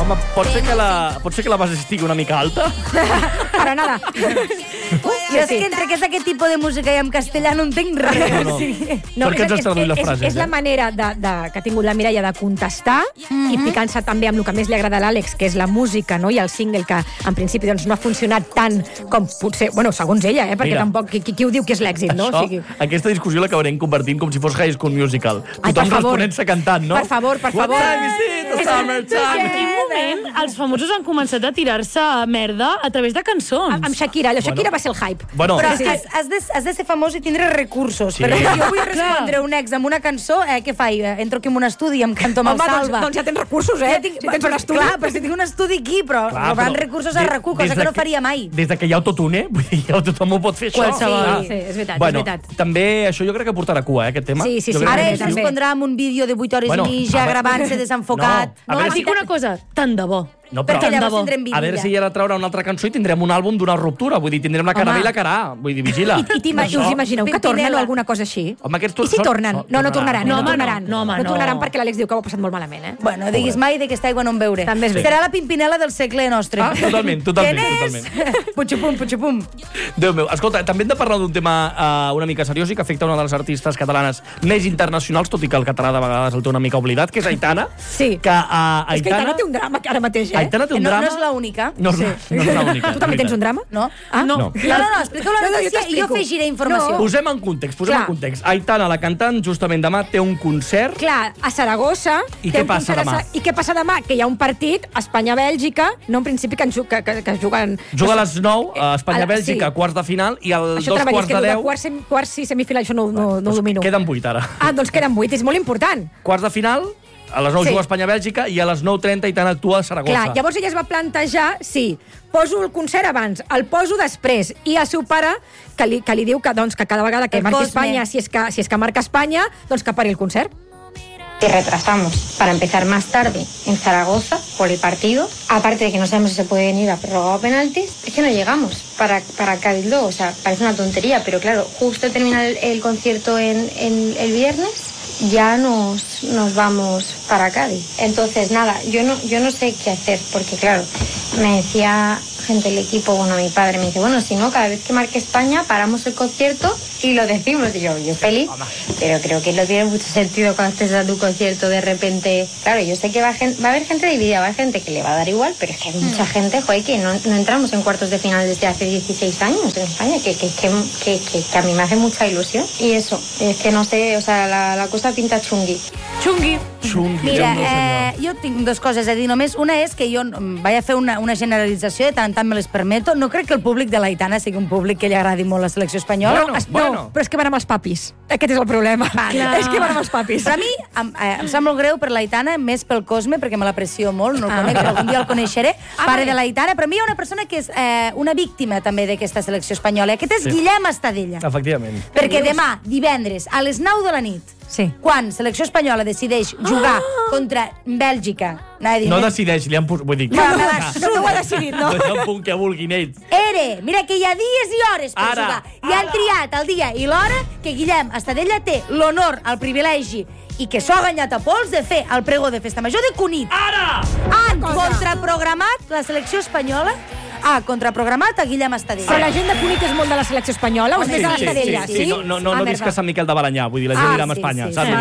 Home, pot ser que la base estigui una mica alta? Para nada. Jo és que entre que és aquest tipus de música i en castellà no entenc res. No. Per què ens has traduït la frase? És la manera que ha tingut la Mireia de contestar i ficant-se també amb el que més li agrada a l'Àlex, que és la música, no? I el single, que en principi doncs, no ha funcionat tant com potser... Bueno, segons ella, perquè tampoc... Qui ho diu que és l'èxit, no? Això, aquesta discussió l'acabarem convertint com si fos High School Musical. Ai, Tothom responent-se cantant, no? Per favor. What time is it? The summer time. En quin moment els famosos han començat a tirar-se merda a través de cançons? Amb Shakira. La Shakira va ser el hype. Bueno, Però has de ser famós i tindre recursos. Sí. Perquè si jo vull respondre un ex amb una cançó, què faig? Entro aquí en un estudi i em canto amb el Salva. Doncs ja tens recursos, eh? Si tens un estudi. Clar, però si tinc un estudi aquí, però rebran recursos a RAC1, cosa que no faria mai. Des que hi ha autotune, vull dir, tothom ho pot fer, això. Sí, és veritat, bueno, és veritat. També això jo crec que portarà cua, aquest tema. Sí. Ara ens respondrà amb un vídeo de 8 hores i mitja, gravant-se desenfocat. No, Et dic una cosa, tant de bo. No, però Perquè llavors tindrem a veure si hi ha de treure una altra cançó i tindrem un àlbum d'una ruptura. Vull dir, tindrem la cara B i la cara A. Vull dir, vigila. I us imagineu que tornen o alguna cosa així? Home, I si tornen? No tornaran. No tornaran perquè l'Àlex diu que ho ha passat molt malament, eh? Bueno, diguis mai d'aquesta aigua no en beuré. També és veritat. Serà la Pimpinela del segle nostre. Ah, totalment. Què n'és? Puigupum. Déu meu. Escolta, també hem de parlar d'un tema una mica seriós i que afecta una de les artistes catalanes més internacionals, tot i que el català de vegades el té una mica oblidat, que és Aitana. Sí. Que És que Aitana té un drama ara mateix, eh? Aitana té un drama. No és l'única. No és l'única. Tu també tens un drama? No? Ah? No. No, expliqueu la notícia i jo afegiré informació. Posem en context. Aitana, la cantant, justament demà té un concert. Clar, a Saragossa. I què passa demà? I què passa demà? Que hi ha un partit, Espanya-Bèlgica, no, en principi que juguen... Juga a les 9, a Espanya-Bèlgica, quarts de final, i al dos quarts de 10... Quarts i semifinal, això no ho domino. Queden 8, ara. Ah, doncs queden 8, és molt important. Quarts de final, a les 9 juga Espanya-Bèlgica, i a les 9:30 Aitana actua a Saragossa. Clar, llavors ella es va plantejar, poso el concert abans, el poso després, i el seu pare, que li diu que cada vegada que marqui Espanya, si és que marca Espanya, doncs que pari el concert. Y retrasamos para empezar más tarde en Zaragoza por el partido. Aparte de que no sabemos si se puede venir a prórroga o penaltis, es que no llegamos para Cádiz 2. O sea, parece una tontería, pero claro, justo termina el concierto en el viernes, ya nos vamos para Cádiz. Entonces, nada, yo no sé qué hacer, porque claro, me decía gente del equipo, mi padre me dice, si no, cada vez que marque España paramos el concierto y lo decimos. Y yo feliz, pero creo que no tiene mucho sentido cuando estés dando un concierto de repente. Claro, yo sé que va a haber gente dividida, va a haber gente que le va a dar igual, pero es que hay mucha gente, que no entramos en cuartos de final desde hace 16 años en España, que a mí me hace mucha ilusión. Y eso, es que no sé, o sea, la cosa pinta chungui. Chungui. Mira, jo tinc dues coses a dir només. Una és que jo vaig a fer una generalització, de tant en tant me les permeto. No crec que el públic de l'Aitana sigui un públic que li agradi molt la selecció espanyola. No, però és que van amb els papis. Aquest és el problema. És que van amb els papis. Però a mi em sap molt greu per l'Aitana, més pel Cosme, perquè me l'aprecio molt, no el conec, però algun dia el coneixeré, pare de l'Aitana. Però a mi hi ha una persona que és una víctima també d'aquesta selecció espanyola. Aquest és Guillem Estadella. Efectivament. Perquè demà, divendres, a les 9 de la nit, quan selecció espanyola decideix jugar contra Bèlgica... No decideix, li han posat... Vull dir... No ho ha decidit, no? No hi ha un punt que vulguin ells. Mira que hi ha dies i hores per jugar. I han triat el dia i l'hora que Guillem Estadella té l'honor, el privilegi i que s'ho ha guanyat a pols de fer el pregó de festa major de Cunit. Ara! Han contraprogramat la selecció espanyola contraprogramat a Guillem Estadella. Però la gent de Cunit és molt de la selecció espanyola o és de l'Estadella? Sí. No visc a Sant Miquel de Balanyà, vull dir, la gent anirà a Espanya.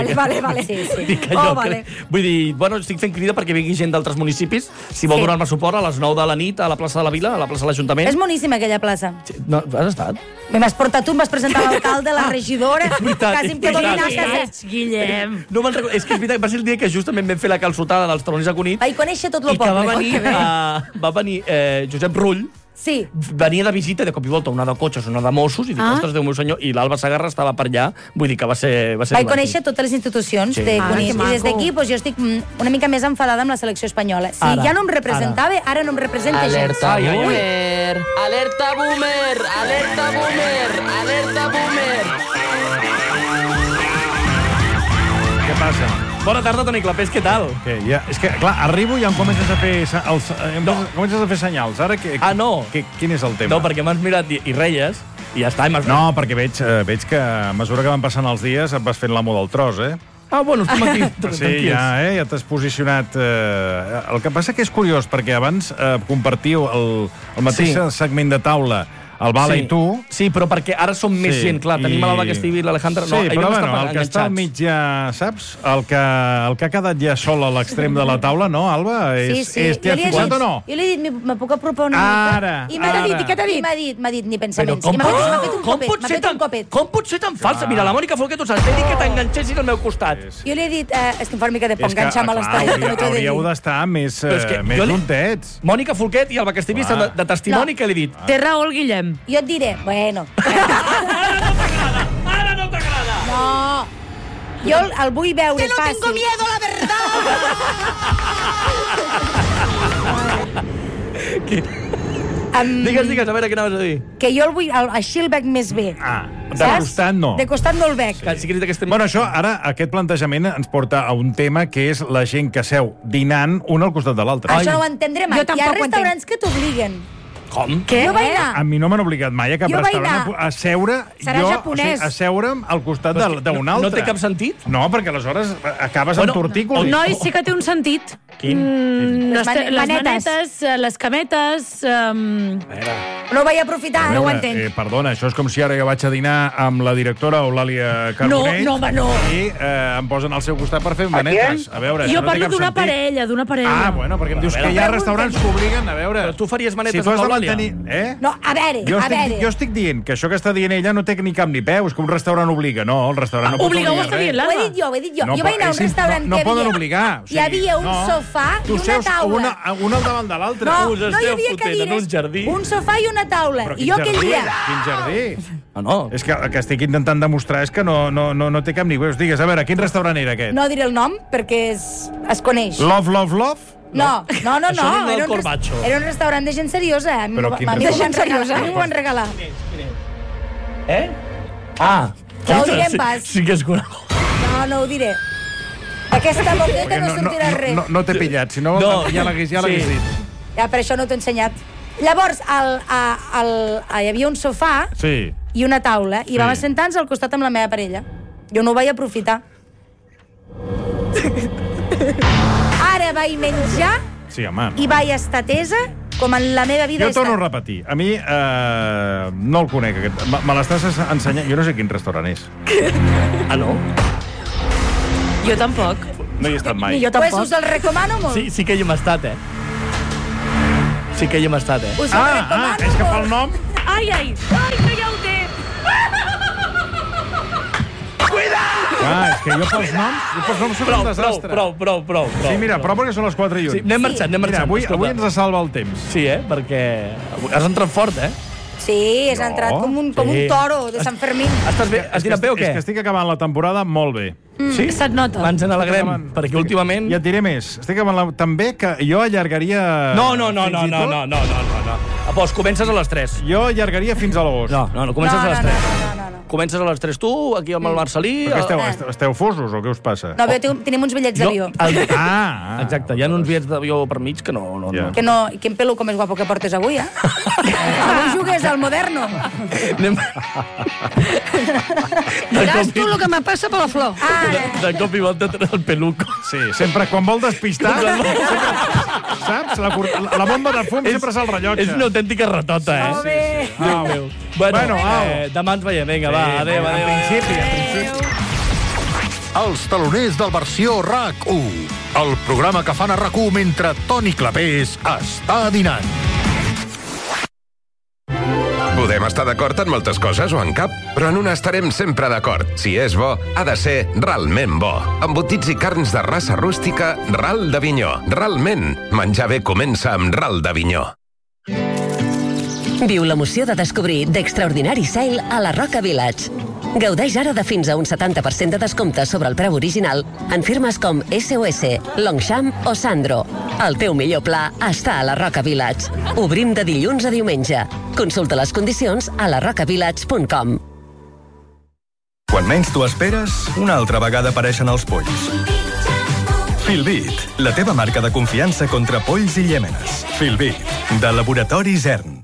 Vale. Vull dir, estic fent crida perquè vingui gent d'altres municipis, si vol donar-me suport a les 9 de la nit a la plaça de la Vila, a la plaça de l'Ajuntament. És moníssima aquella plaça. No, has estat? M'has portat tu, em vas presentar l'alcalde, la regidora, quasi em quedo Saps, Guillem. No me'n recordo, és que és veritat, va ser el dia que justament vam fer la calçotada dels taloners a Cunit. Vaig conèixer tot el poble. I que va venir Josep Rull, venia de visita, de cop i volta, una de cotxes, una de Mossos, i dic, ostres, Déu meu senyor, i l'Alba Sagarra estava per allà, vull dir que va ser vaig conèixer totes les institucions de Cunit, i des d'aquí jo estic una mica més enfadada amb la selecció espanyola. Si ja no em representava, ara no em representa gens. Alerta boomer! Alerta boomer! Alerta boomer! Alerta boomer! Què passa? Bona tarda, Toni Clapés, què tal? És que, clar, arribo i em comences a fer senyals. Ara, quin és el tema? No, perquè m'has mirat i reies, i ja està. No, perquè veig que a mesura que van passant els dies et vas fent l'amo del tros, eh? Bueno, estem aquí. Sí, ja t'has posicionat. El que passa que és curiós, perquè abans compartíeu el mateix segment de taula, el Bala i tu. Sí, però perquè ara som més gent, clar. Tenim l'Alba Castellví i l'Alejandra. Sí, però bueno, el que està al mig ja, saps? El que ha quedat ja sol a l'extrem de la taula, no, Alba? Sí. T'hi has fixat o no? Jo li he dit, me puc apropar una mica? I què t'ha dit? M'ha dit ni pensaments. I m'ha fet un copet. Com pot ser tan falsa? Mira, la Mònica Folquet, t'he dit que t'enganxessis al meu costat. Jo li he dit, és que em fa una mica de por enganxar-me a l'estall. Hauríeu d'estar més juntets. Mònica Folquet i Alba Castellví estan de testimoni que li he dit. Té raó el Guillem. Jo et diré, bueno... Ara no t'agrada! No! Jo el vull veure fàcil. ¡Que no tengo miedo, la verdad! Digues, a veure què anaves a dir. Que jo el vull... Així el veig més bé. De costat no. De costat no el veig. Bueno, això, ara, aquest plantejament ens porta a un tema que és la gent que seu dinant un al costat de l'altre. Això no ho entendré mai. Hi ha restaurants que t'obliguen. Com? Què? Jo vaig anar. A mi no m'han obligat mai a cap restaurant a seure... Serà japonès. A seure'm al costat d'un altre. No té cap sentit? No, perquè aleshores acabes amb tortícolis. No, sí que té un sentit. Quin? Les manetes, les cametes... No ho vaig aprofitar, no ho entenc. Perdona, això és com si ara jo vaig a dinar amb la directora Eulàlia Carbonell i em posen al seu costat per fer manetes. A veure, jo parlo d'una parella, bueno, perquè em dius que hi ha restaurants que obliguen, a veure... Però tu faries manetes amb l'Eulàlia? No, a veure. Jo estic dient que això que està dient ella no té ni cap ni peu, és que un restaurant obliga. No, el restaurant no pot obligar res. Ho he dit jo. Jo vaig anar a un restaurant que poden obligar. Hi havia un sofà i una taula. Un al davant de l'altre. No hi havia cadires. Un sofà i una taula. I jo aquell dia... Quin jardí? No. És que el que estic intentant demostrar és que no té cap ni veus. Digues, a veure, quin restaurant era aquest? No diré el nom, perquè es coneix. Love? No. Era un restaurant de gent seriosa. Però quin restaurant? A mi m'ho van regalar. No ho diré en pas. Sí que és conegut. No ho diré. Aquesta boqueta no sortirà res. No t'he pillat, si no ja l'hagués dit. Ja, per això no t'ho he ensenyat. Llavors, hi havia un sofà i una taula, i vam assentar-nos al costat amb la meva parella. Jo no ho vaig aprofitar. Ara vaig menjar i vaig estar tesa com en la meva vida. Jo torno a repetir. A mi no el conec. Me l'estàs ensenyant. Jo no sé quin restaurant és. No? Jo tampoc. No hi he estat mai. Ni jo tampoc. Pues us el recomano molt. Sí que hi hem estat, Sí que hi hem estat, Us el recomano molt. És que pel nom... Ai, que ja ho té. És que jo pels noms soc un desastre. Prou. Sí, mira, prou perquè són les 4:01. Anem marxant. Mira, avui ens salva el temps. Sí, perquè has entrat fort, Sí, has entrat com un toro de Sant Fermín. Estàs bé? Has dinat bé o què? És que estic acabant la temporada molt bé. Sí? Se't nota. Ens n'alegrem, perquè últimament... Ja et diré més. Estic acabant també que jo allargaria... No. Após, comences a les 3. Jo allargaria fins a l'agost. No, comences a les 3. Comences a les 3 tu, aquí amb el Marcelí... Esteu fosos o què us passa? No, tenim uns bitllets d'avió. Exacte, hi ha uns bitllets d'avió per mig que no... Quin pelo com és guapo que portes avui, Avui jugues al Moderno. Diràs tu el que me passa per la flor. De cop i volta el peluco. Sí, sempre quan vol despistar... Saps? La bomba de fum sempre és el rellotge. És una autèntica ratota, Molt bé. Déu meu. Bueno, demà ens veiem. Vinga, va, adéu. En principi. Els taloners del versió RAC1. El programa que fan a RAC1 mentre Toni Clapés està dinant. Podem estar d'acord en moltes coses o en cap, però en una estarem sempre d'acord. Si és bo, ha de ser realment bo. Embotits i carns de raça rústica, ral d'Avinyó. Realment, menjar bé comença amb ral d'Avinyó. Viu l'emoció de descobrir d'Extraordinary Sale a la Roca Village. Gaudeix ara de fins a un 70% de descompte sobre el preu original en firmes com SOS, Longchamp o Sandro. El teu millor pla està a la Roca Village. Obrim de dilluns a diumenge. Consulta les condicions a larocavillage.com. Quan menys t'ho esperes, una altra vegada apareixen els polls. Filbit, la teva marca de confiança contra polls i llèmenes. Filbit, de Laboratori Zern.